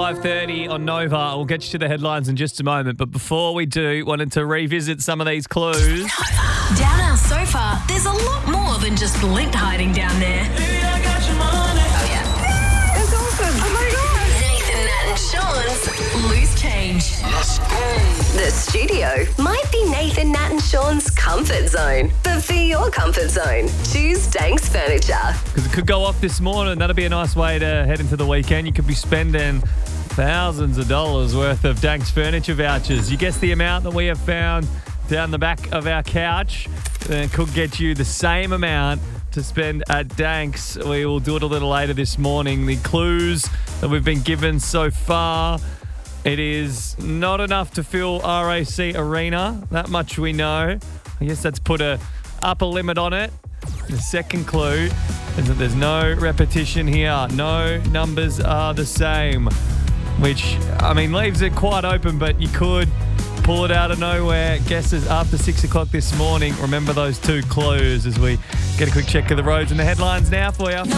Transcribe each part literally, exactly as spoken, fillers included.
five thirty on Nova. We'll get you to the headlines in just a moment. But before we do, wanted to revisit some of these clues. Down our sofa, there's a lot more than just lint hiding down there. Baby, I got your money. Oh, yeah. That's awesome. Oh, my God. Nathan, Nat and Sean's Loose Change. Let's go. The studio might be Nathan, Nat and Sean's comfort zone. But for your comfort zone, choose Danks Furniture. Because it could go off this morning. That'll be a nice way to head into the weekend. You could be spending thousands of dollars worth of Danks Furniture vouchers. You guess the amount that we have found down the back of our couch. It could get you the same amount to spend at Danks. We will do it a little later this morning. The clues that we've been given so far, it is not enough to fill R A C Arena. That much we know. I guess that's put a upper limit on it. The second clue is that there's no repetition here. No numbers are the same, which, I mean, leaves it quite open, but you could pull it out of nowhere. Guesses after six o'clock this morning. Remember those two clues as we get a quick check of the roads and the headlines now for you.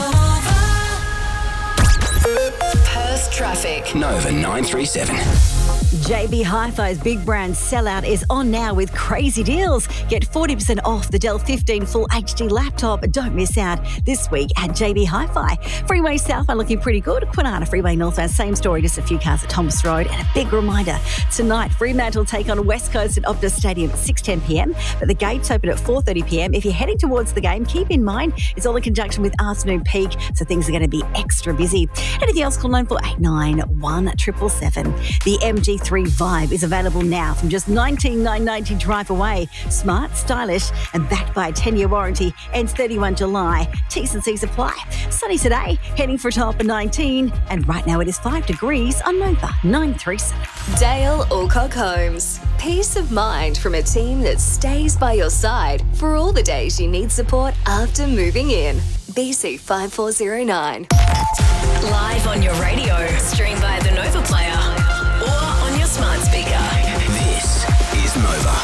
Perth traffic. Nova nine three seven. J B Hi-Fi's big brand sellout is on now with crazy deals. Get forty percent off the Dell fifteen Full H D laptop. Don't miss out this week at J B Hi-Fi. Freeway southbound looking pretty good. Kwinana Freeway northbound, same story, just a few cars at Thomas Road. And a big reminder, tonight Fremantle take on West Coast at Optus Stadium at six ten p.m. But the gates open at four thirty p.m. If you're heading towards the game, keep in mind it's all in conjunction with afternoon peak, so things are going to be extra busy. Anything else, call nine four eight nine, one seven seven seven. The M G three Vibe is available now from just nineteen thousand nine hundred ninety drive away. Smart, stylish and backed by a ten-year warranty. Ends thirty-first of July. T's and C's apply. Sunny today, heading for a top of nineteen. And right now it is five degrees on Nova nine three seven. Dale Alcock Homes. Peace of mind from a team that stays by your side for all the days you need support after moving in. B C five four zero nine. Live on your radio. Stream via the Nova Player or on your smart speaker. This is Nova.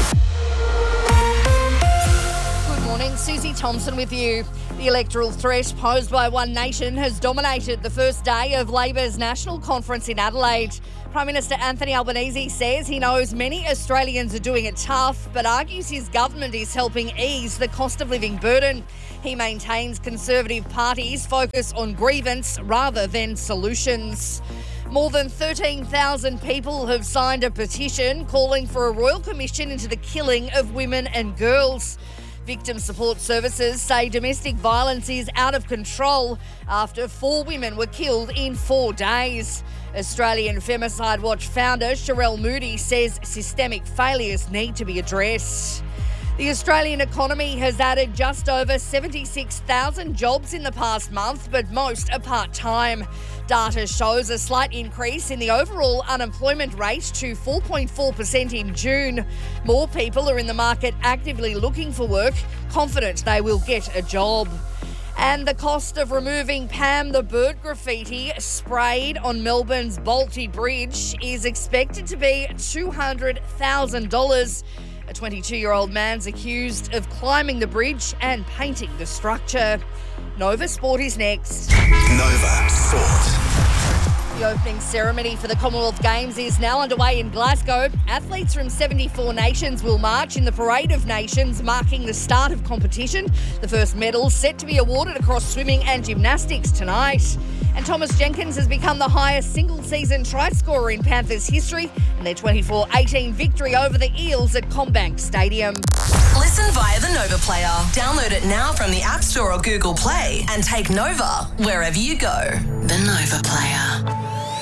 Good morning, Susie Thompson with you. The electoral threat posed by One Nation has dominated the first day of Labor's National Conference in Adelaide. Prime Minister Anthony Albanese says he knows many Australians are doing it tough, but argues his government is helping ease the cost of living burden. He maintains Conservative parties focus on grievance rather than solutions. More than thirteen thousand people have signed a petition calling for a royal commission into the killing of women and girls. Victim support services say domestic violence is out of control after four women were killed in four days. Australian Femicide Watch founder Sherelle Moody says systemic failures need to be addressed. The Australian economy has added just over seventy-six thousand jobs in the past month, but most are part-time. Data shows a slight increase in the overall unemployment rate to four point four percent in June. More people are in the market actively looking for work, confident they will get a job. And the cost of removing Pam the Bird graffiti sprayed on Melbourne's Bolte Bridge is expected to be two hundred thousand dollars. A twenty-two-year-old man's accused of climbing the bridge and painting the structure. Nova Sport is next. Nova Sport. The opening ceremony for the Commonwealth Games is now underway in Glasgow. Athletes from seventy-four nations will march in the Parade of Nations, marking the start of competition. The first medals set to be awarded across swimming and gymnastics tonight. And Thomas Jenkins has become the highest single-season try scorer in Panthers history in their twenty-four eighteen victory over the Eels at CommBank Stadium. Listen via the Nova Player. Download it now from the App Store or Google Play and take Nova wherever you go. The Nova Player.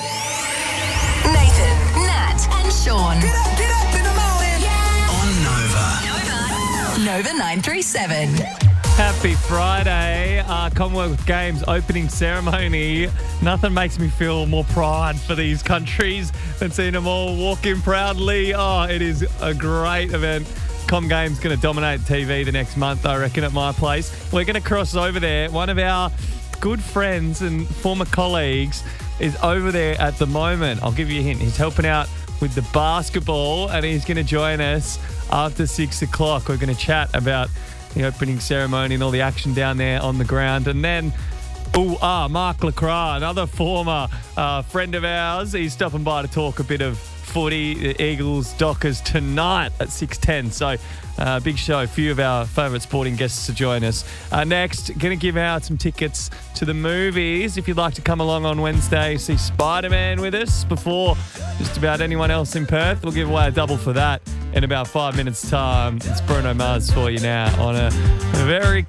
Nathan, Nat and Sean. Get up, get up in the morning. Yeah. On Nova. Nova. Nova nine three seven. Happy Friday. Uh, Commonwealth Games opening ceremony. Nothing makes me feel more pride for these countries than seeing them all walk in proudly. Oh, it is a great event. Com Games going to dominate T V the next month, I reckon, at my place. We're going to cross over there. One of our good friends and former colleagues is over there at the moment. I'll give you a hint. He's helping out with the basketball and he's going to join us after six o'clock. We're going to chat about the opening ceremony and all the action down there on the ground. And then Oh, ah, Mark Lacroix, another former uh, friend of ours. He's stopping by to talk a bit of footy, the Eagles, Dockers tonight at six ten. So, uh, big show. A few of our favourite sporting guests to join us. Uh, next, going to give out some tickets to the movies. If you'd like to come along on Wednesday, see Spider-Man with us before just about anyone else in Perth, we'll give away a double for that in about five minutes' time. It's Bruno Mars for you now on a very